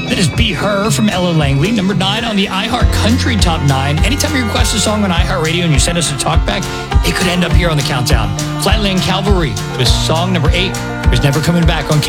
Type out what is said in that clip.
That is Be Her from Ella Langley. Number 9 on the iHeart Country Top 9. Anytime you request a song on iHeartRadio and you send us a talkback, it could end up here on the countdown. Flatland Cavalry with song number 8. There's Never Coming Back on